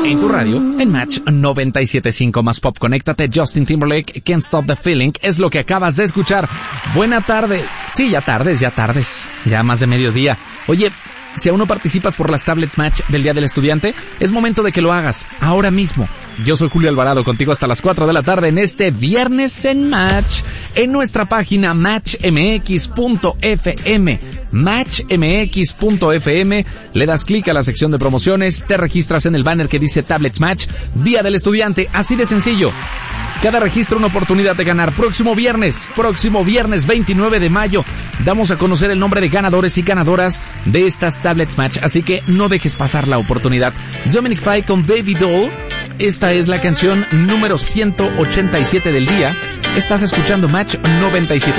En tu radio, en Match 97.5 más pop. Conéctate. Justin Timberlake, Can't Stop the Feeling, es lo que acabas de escuchar. Buena tarde. Sí, ya tardes. Ya más de mediodía. Oye, si aún no participas por las Tablets Match del Día del Estudiante, es momento de que lo hagas, ahora mismo. Yo soy Julio Alvarado, contigo hasta las 4 de la tarde en este viernes en Match, en nuestra página matchmx.fm. Matchmx.fm, le das clic a la sección de promociones, te registras en el banner que dice Tablets Match, Día del Estudiante, así de sencillo. Cada registro una oportunidad de ganar. Próximo viernes 29 de mayo, damos a conocer el nombre de ganadores y ganadoras de estas Tablets Match, así que no dejes pasar la oportunidad. Dominic Fike con Baby Doll, esta es la canción número 187 del día. Estás escuchando Match 97.